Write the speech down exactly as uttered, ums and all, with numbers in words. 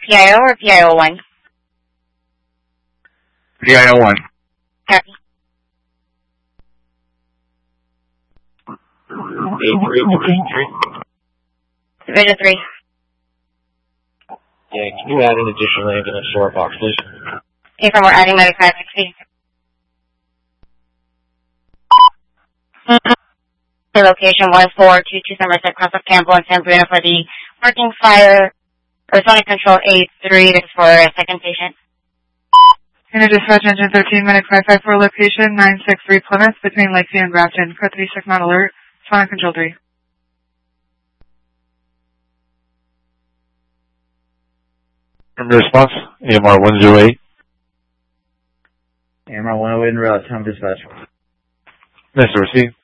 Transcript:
P I O or P I O one? P I O one. Copy. eight three three. Division three. Yeah, can you add an additional ambulance to our box, please? Okay, from we're adding medic five sixty. Location one four two two Somerset, cross of Campbell and San Bruno for the parking fire, or sonic control eight three. This is for a second patient. Unit dispatch engine thirteen, medic five five four, location nine six three Plymouth, between Lakeview and Grafton. Code three six not alert, sonic control three. From your response, A M R one oh eight. A M R one oh eight in route, time dispatch. Mister Receive.